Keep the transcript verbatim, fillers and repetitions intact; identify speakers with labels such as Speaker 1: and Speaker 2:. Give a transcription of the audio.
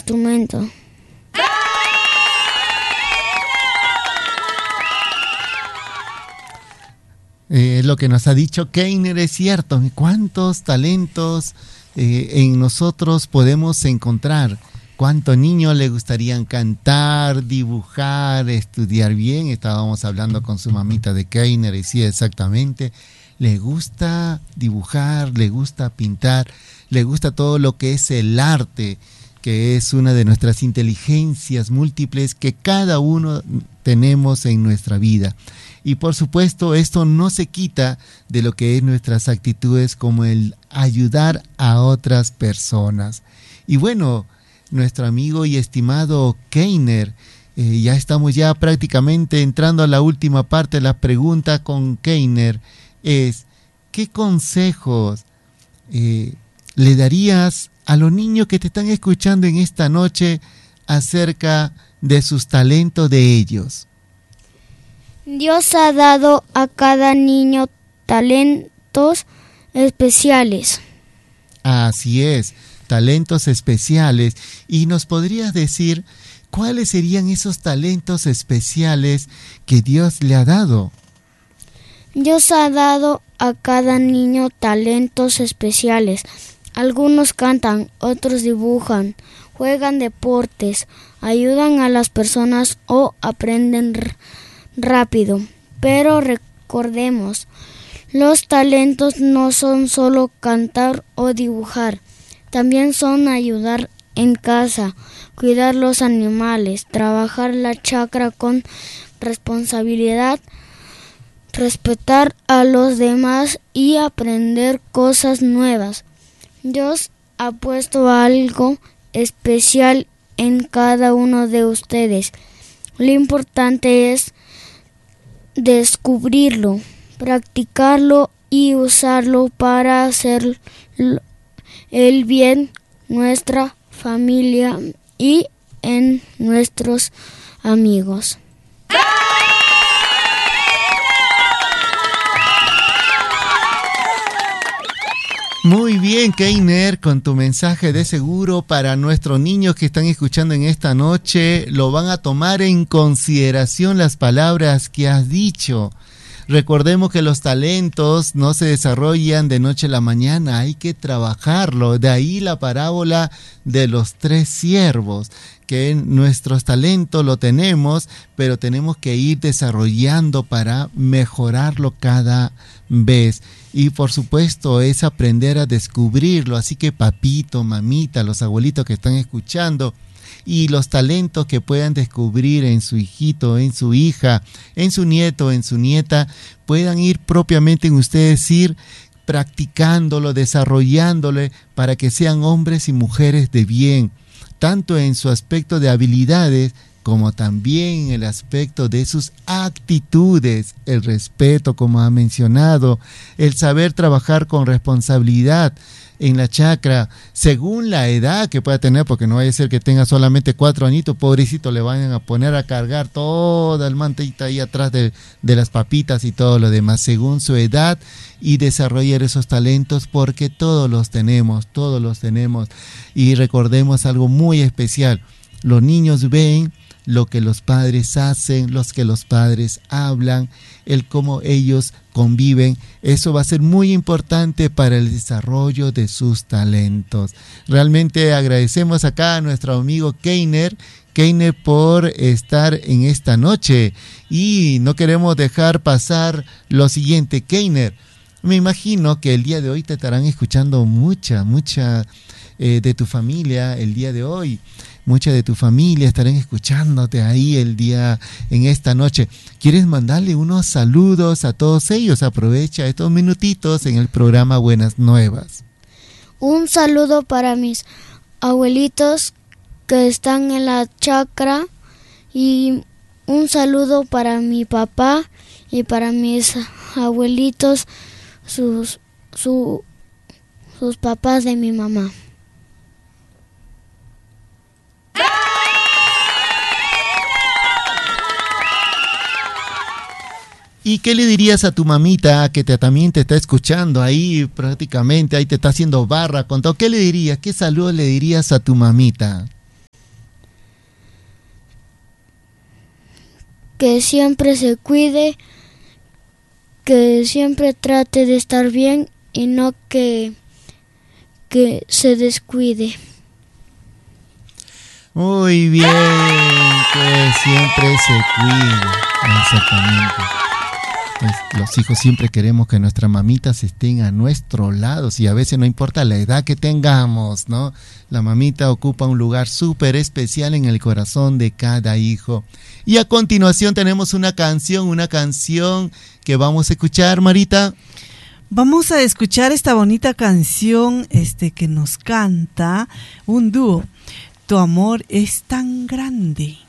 Speaker 1: instrumento.
Speaker 2: Eh, lo que nos ha dicho Keiner es cierto. ¿Cuántos talentos eh, en nosotros podemos encontrar? ¿Cuántos niños le gustarían cantar, dibujar, estudiar bien? Estábamos hablando con su mamita de Keiner y sí, exactamente. Le gusta dibujar, le gusta pintar, le gusta todo lo que es el arte, que es una de nuestras inteligencias múltiples que cada uno tenemos en nuestra vida. Y por supuesto, esto no se quita de lo que es nuestras actitudes, como el ayudar a otras personas. Y bueno, nuestro amigo y estimado Keiner, eh, ya estamos ya prácticamente entrando a la última parte de la pregunta con Keiner, es, ¿qué consejos eh, le darías a los niños que te están escuchando en esta noche acerca de sus talentos de ellos?
Speaker 1: Dios ha dado a cada niño talentos especiales.
Speaker 2: Así es, talentos especiales. ¿Y nos podrías decir cuáles serían esos talentos especiales que Dios le ha dado?
Speaker 1: Dios ha dado a cada niño talentos especiales. Algunos cantan, otros dibujan, juegan deportes, ayudan a las personas o aprenden r- rápido. Pero recordemos, los talentos no son solo cantar o dibujar, también son ayudar en casa, cuidar los animales, trabajar la chacra con responsabilidad, respetar a los demás y aprender cosas nuevas. Dios ha puesto algo especial en cada uno de ustedes. Lo importante es descubrirlo, practicarlo y usarlo para hacer el bien nuestra familia y en nuestros amigos.
Speaker 2: Muy bien, Keiner, con tu mensaje de seguro para nuestros niños que están escuchando en esta noche, lo van a tomar en consideración las palabras que has dicho. Recordemos que los talentos no se desarrollan de noche a la mañana, hay que trabajarlo. De ahí la parábola de los tres siervos, que nuestros talentos lo tenemos, pero tenemos que ir desarrollando para mejorarlo cada vez. Y por supuesto es aprender a descubrirlo. Así que papito, mamita, los abuelitos que están escuchando, y los talentos que puedan descubrir en su hijito, en su hija, en su nieto, en su nieta, puedan ir propiamente en ustedes, ir practicándolo, desarrollándolo para que sean hombres y mujeres de bien, tanto en su aspecto de habilidades como también en el aspecto de sus actitudes, el respeto, como ha mencionado, el saber trabajar con responsabilidad en la chacra, según la edad que pueda tener, porque no vaya a ser que tenga solamente cuatro añitos, pobrecito, le vayan a poner a cargar toda el mantita ahí atrás de, de las papitas y todo lo demás, según su edad, y desarrollar esos talentos, porque todos los tenemos, todos los tenemos. Y recordemos algo muy especial, los niños ven lo que los padres hacen, los que los padres hablan, el cómo ellos conviven. Eso va a ser muy importante para el desarrollo de sus talentos. Realmente agradecemos acá a nuestro amigo Keiner, Keiner por estar en esta noche, y no queremos dejar pasar lo siguiente. Keiner, me imagino que el día de hoy te estarán escuchando mucha, mucha eh, de tu familia el día de hoy. Mucha de tu familia estarán escuchándote ahí el día, en esta noche. ¿Quieres mandarle unos saludos a todos ellos? Aprovecha estos minutitos en el programa Buenas Nuevas.
Speaker 1: Un saludo para mis abuelitos que están en la chacra, y un saludo para mi papá y para mis abuelitos, sus, su, sus papás de mi mamá.
Speaker 2: ¿Y qué le dirías a tu mamita que te, también te está escuchando ahí prácticamente, ahí te está haciendo barra con todo? ¿Qué le dirías? ¿Qué saludo le dirías a tu mamita?
Speaker 1: que siempre se cuide, que siempre trate de estar bien y no que, que se descuide.
Speaker 2: Muy bien, que siempre se cuide. Exactamente. Pues los hijos siempre queremos que nuestras mamitas estén a nuestro lado, y a veces no importa la edad que tengamos, ¿no? La mamita ocupa un lugar súper especial en el corazón de cada hijo. Y a continuación tenemos una canción, una canción que vamos a escuchar, Marita.
Speaker 3: Vamos a escuchar esta bonita canción este, que nos canta un dúo. Tu amor es tan grande.